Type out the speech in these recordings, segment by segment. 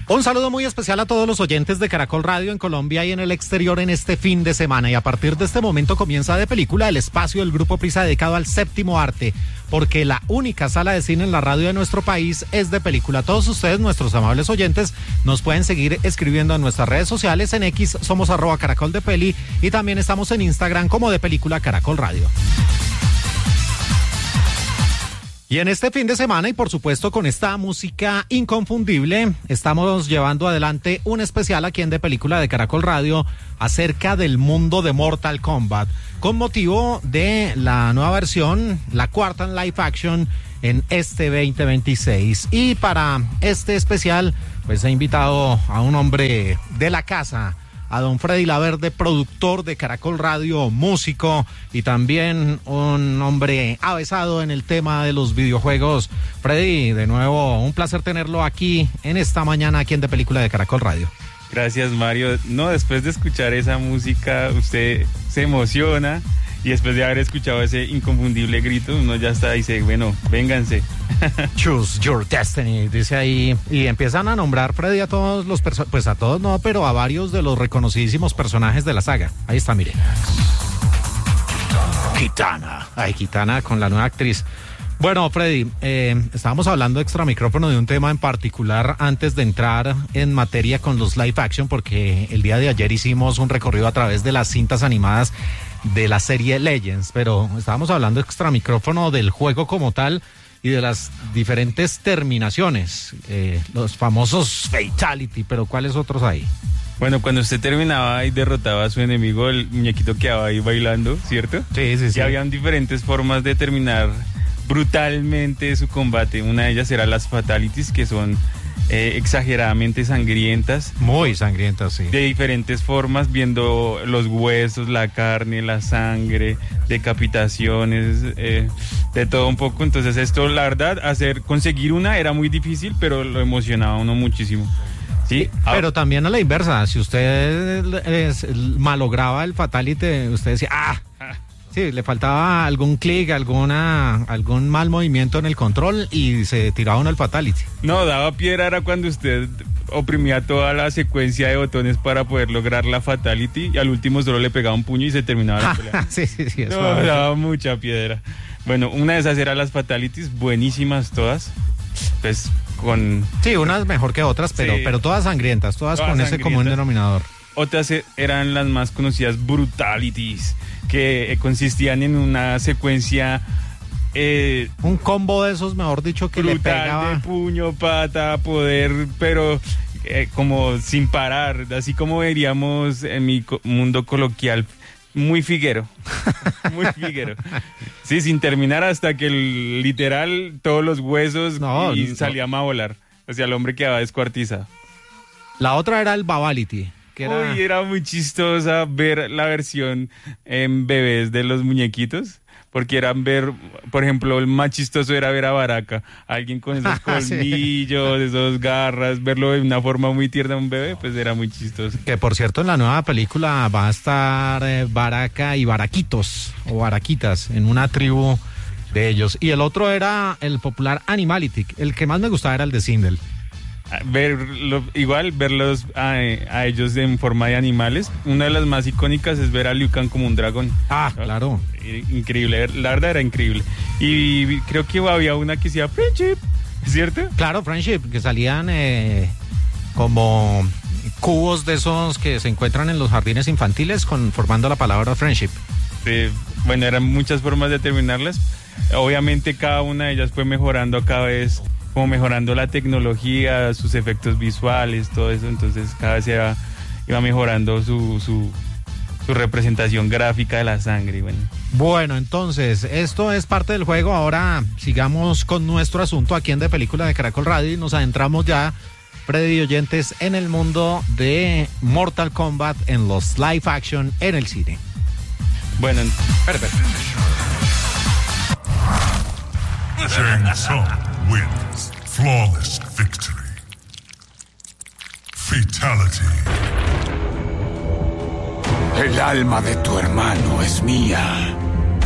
Un saludo muy especial a todos los oyentes de Caracol Radio en Colombia y en el exterior en este fin de semana. Y a partir de este momento comienza De Película, el espacio del Grupo Prisa dedicado al séptimo arte, porque la única sala de cine en la radio de nuestro país es De Película. Todos ustedes, nuestros amables oyentes, nos pueden seguir escribiendo en nuestras redes sociales. En X somos @caracoldepeli y también estamos en Instagram como De Película Caracol Radio. Y en este fin de semana, y por supuesto con esta música inconfundible, estamos llevando adelante un especial aquí en De Película de Caracol Radio acerca del mundo de Mortal Kombat, con motivo de la nueva versión, la cuarta en live action en este 2026. Y para este especial, pues he invitado a un hombre de la casa, a don Freddy Laverde, productor de Caracol Radio, músico y también un hombre avesado en el tema de los videojuegos. Freddy, de nuevo, un placer tenerlo aquí en esta mañana, aquí en De Película de Caracol Radio. Gracias, Mario. No, después de escuchar esa música, usted se emociona y después de haber escuchado ese inconfundible grito, uno ya está y dice, bueno, vénganse. Choose your destiny, dice ahí, y empiezan a nombrar, Freddy, a todos los pues a todos no, pero a varios de los reconocidísimos personajes de la saga. Ahí está, mire. Kitana. Ay, Kitana con la nueva actriz. Bueno, Freddy, estábamos hablando extra micrófono de un tema en particular antes de entrar en materia con los live action, porque el día de ayer hicimos un recorrido a través de las cintas animadas de la serie Legends, pero estábamos hablando extra micrófono del juego como tal y de las diferentes terminaciones, los famosos fatality, pero ¿cuáles otros hay? Bueno, cuando usted terminaba y derrotaba a su enemigo, el muñequito quedaba ahí bailando, ¿cierto? Sí. Y habían diferentes formas de terminar brutalmente su combate. Una de ellas era las fatalities, que son exageradamente sangrientas. Muy sangrientas, sí. De diferentes formas, viendo los huesos, la carne, la sangre, decapitaciones, de todo un poco. Entonces esto, la verdad, conseguir una era muy difícil, pero lo emocionaba a uno muchísimo. Sí, pero también a la inversa, si usted malograba el fatality, usted decía, sí, le faltaba algún clic, algún mal movimiento en el control y se tiraba uno el fatality. No, daba piedra era cuando usted oprimía toda la secuencia de botones para poder lograr la fatality y al último solo le pegaba un puño y se terminaba la pelea. Sí, no, daba mucha piedra. Bueno, una de esas eran las fatalities, buenísimas todas, pues con... Sí, unas mejor que otras, pero todas sangrientas, todas con ese común denominador. Otras eran las más conocidas brutalities, que consistían en una secuencia... un combo de esos, mejor dicho, que le pegaba... de puño, pata, poder, pero como sin parar, así como diríamos en mi mundo coloquial, muy figuero, muy figuero. Sí, sin terminar hasta que literal todos los huesos salía a volar. O sea, el hombre quedaba descuartizado. La otra era el babality. Era muy chistosa ver la versión en bebés de los muñequitos, porque eran por ejemplo, el más chistoso era ver a Baraka, alguien con esos colmillos, esas garras, verlo de una forma muy tierna, un bebé, pues era muy chistoso. Que por cierto, en la nueva película va a estar Baraka y Baraquitos, o Baraquitas, en una tribu de ellos. Y el otro era el popular Animality, el que más me gustaba era el de Sindel. Verlos a ellos en forma de animales. Una de las más icónicas es ver a Liu Kang como un dragón. Claro. Increíble, la verdad era increíble. Y creo que había una que decía Friendship, ¿cierto? Claro, Friendship, que salían como cubos de esos que se encuentran en los jardines infantiles formando la palabra Friendship. Bueno, eran muchas formas de terminarlas. Obviamente cada una de ellas fue mejorando cada vez, como mejorando la tecnología, sus efectos visuales, todo eso. Entonces cada vez iba mejorando su representación gráfica de la sangre. Bueno, entonces esto es parte del juego. Ahora sigamos con nuestro asunto aquí en De Película de Caracol Radio y nos adentramos ya, Freddy y oyentes, en el mundo de Mortal Kombat, en los live action en el cine. Bueno, perfecto. Shang Tsung wins. Flawless victory. Fatality. El alma de tu hermano es mía.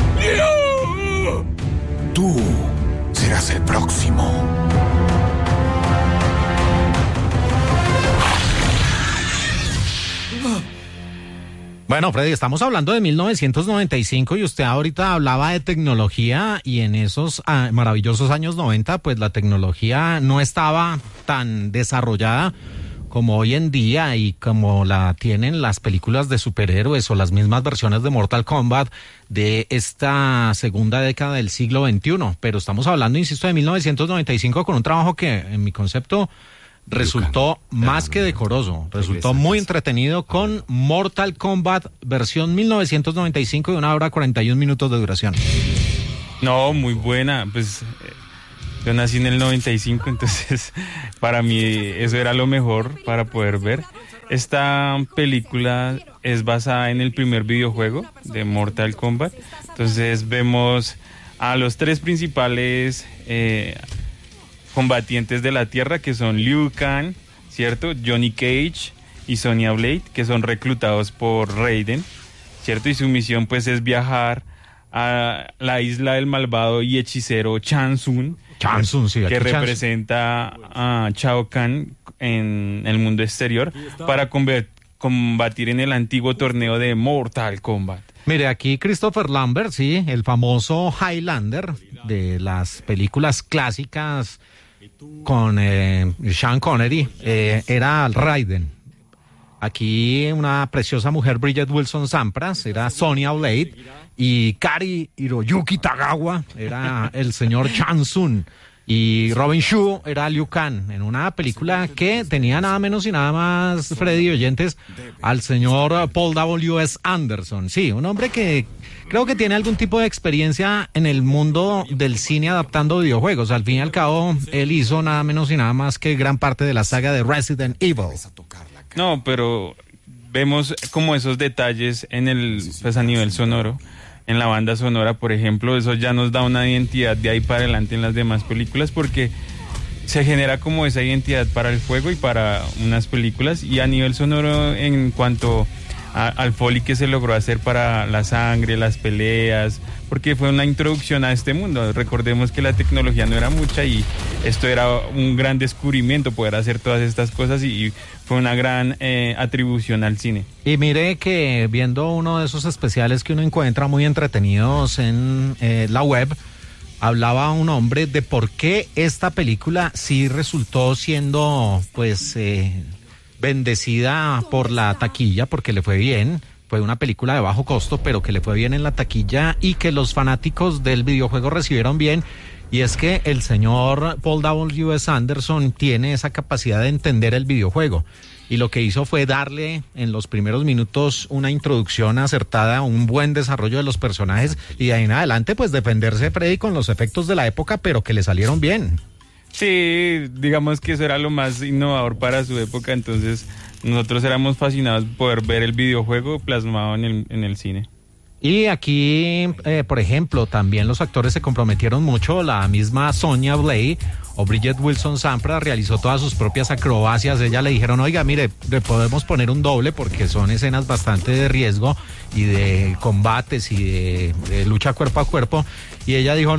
Tú serás el próximo. Bueno, Freddy, estamos hablando de 1995 y usted ahorita hablaba de tecnología y en esos maravillosos años 90, pues la tecnología no estaba tan desarrollada como hoy en día y como la tienen las películas de superhéroes o las mismas versiones de Mortal Kombat de esta segunda década del siglo XXI. Pero estamos hablando, insisto, de 1995 con un trabajo que, en mi concepto, resultó más que decoroso, resultó muy entretenido con Mortal Kombat versión 1995 de 1 hora 41 minutos de duración. No, muy buena, pues yo nací en el 95, entonces para mí eso era lo mejor para poder ver. Esta película es basada en el primer videojuego de Mortal Kombat, entonces vemos a los tres principales combatientes de la Tierra, que son Liu Kang, ¿cierto? Johnny Cage y Sonya Blade, que son reclutados por Raiden, ¿cierto? Y su misión pues es viajar a la isla del malvado y hechicero Shang Tsung, sí, que representa a Shao Kahn en el mundo exterior, para combatir en el antiguo torneo de Mortal Kombat. Mire, aquí Christopher Lambert, sí, el famoso Highlander de las películas clásicas con Sean Connery, era Raiden. Aquí una preciosa mujer, Bridget Wilson Sampras, era Sonya Blade, y Kari Hiroyuki Tagawa era el señor Shang Tsung, y Robin Shou era Liu Kang, en una película que tenía nada menos y nada más, Freddy, oyentes, al señor Paul W.S. Anderson. Sí, un hombre que creo que tiene algún tipo de experiencia en el mundo del cine adaptando videojuegos. Al fin y al cabo, él hizo nada menos y nada más que gran parte de la saga de Resident Evil. No, pero vemos como esos detalles en pues a nivel sonoro. En la banda sonora, por ejemplo, eso ya nos da una identidad de ahí para adelante en las demás películas, porque se genera como esa identidad para el juego y para unas películas. Y a nivel sonoro, en cuanto al foley que se logró hacer para la sangre, las peleas, porque fue una introducción a este mundo. Recordemos que la tecnología no era mucha y esto era un gran descubrimiento, poder hacer todas estas cosas, y fue una gran atribución al cine. Y mire que viendo uno de esos especiales que uno encuentra muy entretenidos en la web, hablaba un hombre de por qué esta película sí resultó siendo pues bendecida por la taquilla, porque le fue bien. Fue una película de bajo costo, pero que le fue bien en la taquilla y que los fanáticos del videojuego recibieron bien. Y es que el señor Paul W.S. Anderson tiene esa capacidad de entender el videojuego. Y lo que hizo fue darle en los primeros minutos una introducción acertada, un buen desarrollo de los personajes. Y de ahí en adelante, pues defenderse, Freddy, con los efectos de la época, pero que le salieron bien. Sí, digamos que eso era lo más innovador para su época, entonces nosotros éramos fascinados por poder ver el videojuego plasmado en el cine. Y aquí, por ejemplo, también los actores se comprometieron mucho. La misma Sonya Blade o Bridget Wilson Sampras realizó todas sus propias acrobacias. Ella le dijeron, oiga, mire, le podemos poner un doble porque son escenas bastante de riesgo y de combates y de lucha cuerpo a cuerpo. Y ella dijo,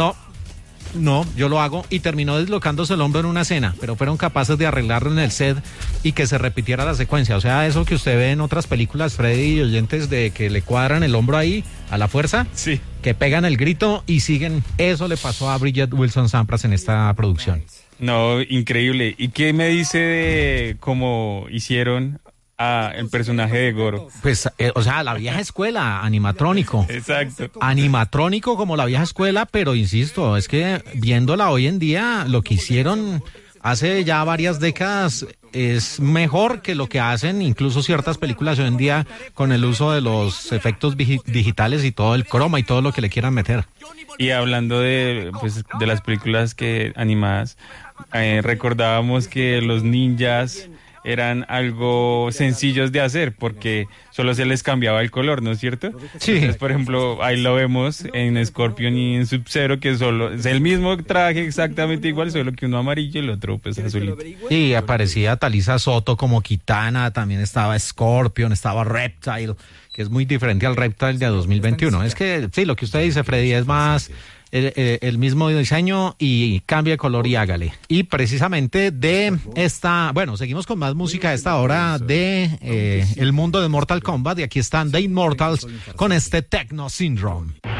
no, yo lo hago, y terminó deslocándose el hombro en una escena, pero fueron capaces de arreglarlo en el set y que se repitiera la secuencia. O sea, eso que usted ve en otras películas, Freddy y oyentes, de que le cuadran el hombro ahí a la fuerza, sí, que pegan el grito y siguen. Eso le pasó a Bridget Wilson Sampras en esta producción. No, increíble. ¿Y qué me dice de cómo hicieron el personaje de Goro? Pues, o sea, la vieja escuela, animatrónico. Exacto. Animatrónico como la vieja escuela, pero insisto, es que viéndola hoy en día, lo que hicieron hace ya varias décadas es mejor que lo que hacen incluso ciertas películas hoy en día con el uso de los efectos digitales y todo el croma y todo lo que le quieran meter. Y hablando de las películas animadas, recordábamos que los ninjas eran algo sencillos de hacer porque solo se les cambiaba el color, ¿no es cierto? Sí. Entonces, por ejemplo, ahí lo vemos en Scorpion y en Sub-Zero, que solo es el mismo traje exactamente igual, solo que uno amarillo y el otro pues azulito. Y aparecía Talisa Soto como Kitana, también estaba Scorpion, estaba Reptile, que es muy diferente al Reptile de 2021. Es que sí, lo que usted dice, Freddy, es más el mismo diseño y cambie de color y hágale. Y precisamente de esta, bueno, seguimos con más música a esta hora de el mundo de Mortal Kombat, y aquí están The Immortals con este Techno Syndrome.